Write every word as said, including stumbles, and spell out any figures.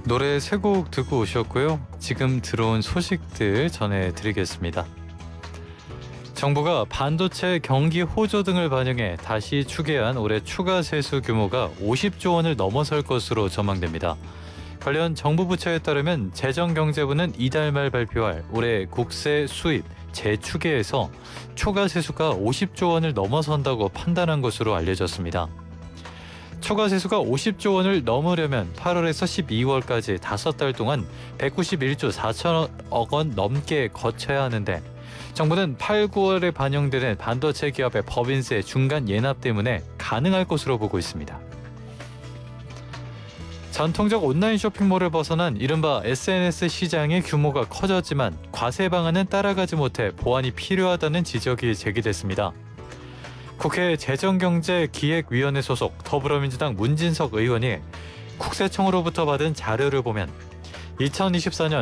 노래 세 곡 듣고 오셨고요. 지금 들어온 소식들 전해드리겠습니다. 정부가 반도체 경기 호조 등을 반영해 다시 추계한 올해 추가 세수 규모가 오십조 원을 넘어설 것으로 전망됩니다. 관련 정부 부처에 따르면 재정경제부는 이달 말 발표할 올해 국세 수입 재추계에서 초과 세수가 오십조 원을 넘어선다고 판단한 것으로 알려졌습니다. 초과 세수가 오십조 원을 넘으려면 팔월에서 십이월까지 다섯 달 동안 백구십일조 사천억 원 넘게 거쳐야 하는데 정부는 팔, 구월에 반영되는 반도체 기업의 법인세 중간 예납 때문에 가능할 것으로 보고 있습니다. 전통적 온라인 쇼핑몰을 벗어난 이른바 에스엔에스 시장의 규모가 커졌지만 과세 방안은 따라가지 못해 보완이 필요하다는 지적이 제기됐습니다. 국회 재정경제기획위원회 소속 더불어민주당 문진석 의원이 국세청으로부터 받은 자료를 보면 이천이십사 년